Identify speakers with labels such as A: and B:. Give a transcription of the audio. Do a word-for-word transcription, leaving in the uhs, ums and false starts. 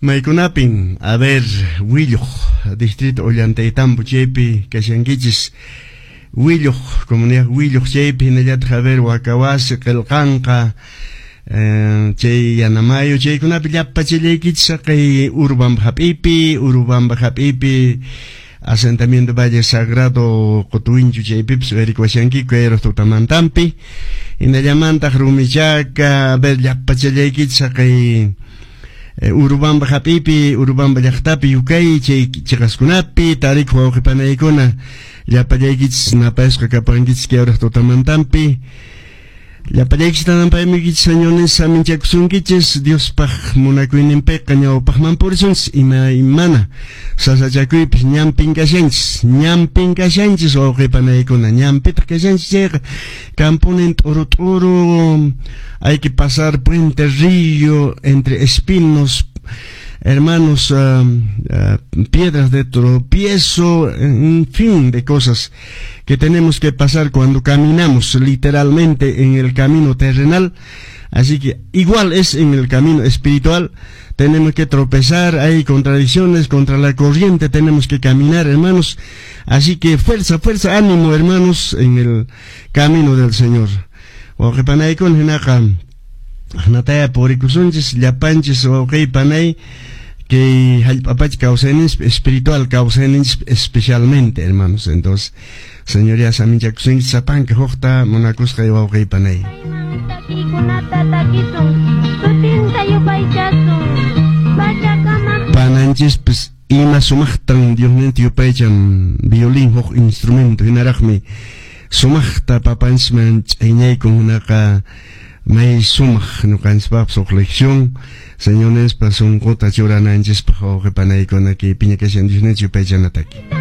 A: Maikunapin, a ver, Willow, distrito Ollantaytambo, Chepi, Kashankichis, Willow, comunidad Willow, Chepi, Nayat Javer, Wakawasi, Kelkanka, Chay Yanamayo, Chay Kunapi, Yapa, Chilekicha, Kay Urban Hapipi, Urban Hapipi, asentamiento Valle Sagrado, Cotuinchu, Chay Pips, Vericuashanki, Cueros, Totamantampi, y Nayamanta, Rumichaca, ver Yapa, Chilekicha, Kay Urubamba Hapipi, Urubamba Yachtapi, Yukai, Chikaskunapi, Tarik Huaukipanaikona, Yapayakits, Napesca Capangits, Kiaras Totamantampi, Yapayakits Tanampamikits, Sañones, Aminchaksunkiches, Dios Pach, Munakuinimpe, Cañao Pachmanpursons, Ima Imana, Sasachakuip, Nyampingasens, Nyampingasens, o Kipanaikona, Nyampitgasens, Camponent Orotoro. Hay que pasar puente río entre espinos, hermanos, uh, uh, piedras de tropiezo, en fin de cosas que tenemos que pasar cuando caminamos literalmente en el camino terrenal. Así que igual es en el camino espiritual, tenemos que tropezar, hay contradicciones contra la corriente, tenemos que caminar, hermanos. Así que fuerza, fuerza, ánimo, hermanos, en el camino del Señor. Oke panay kon hinaka nataya porikusunchis llapanchis oke panay que halpapach causenis espiritual causenis especialmente, hermanos. Entonces, señorías aminchakusunchis sapan que hokta monakusqa oke panay. Pananchis pues ima sumachtan Dios nenti yupaychan violín hok instrumento hinaraqmi sumachta papansman ch'aynay con unaqa may sumach nuqanchipaq suq lección señores pasun kota churananchis pajo que panaykuna ki piña kashan Dios nenti yupaychanataki.